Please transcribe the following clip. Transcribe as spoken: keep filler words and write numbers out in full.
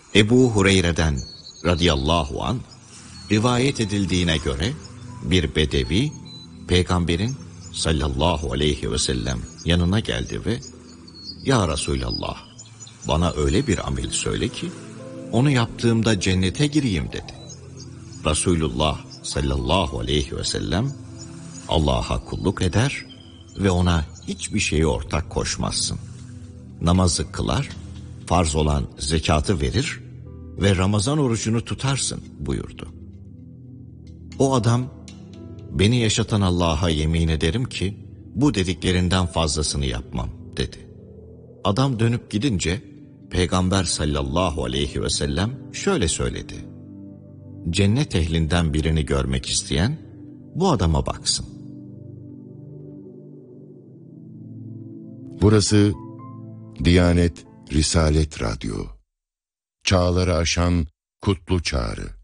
Ebu Hureyre'den radıyallahu an rivayet edildiğine göre bir bedevi peygamberin sallallahu aleyhi ve sellem yanına geldi ve "Ya Resulallah, bana öyle bir amel söyle ki onu yaptığımda cennete gireyim" dedi. Resulullah sallallahu aleyhi ve sellem Allah'a kulluk eder ve ona hiçbir şeye ortak koşmazsın. Namazı kılar, farz olan zekatı verir ve Ramazan orucunu tutarsın buyurdu. O adam, "Beni yaşatan Allah'a yemin ederim ki bu dediklerinden fazlasını yapmam" dedi. Adam dönüp gidince Peygamber sallallahu aleyhi ve sellem şöyle söyledi: "Cennet ehlinden birini görmek isteyen bu adama baksın." Burası Diyanet Risalet Radyo. Çağları aşan kutlu çağrı.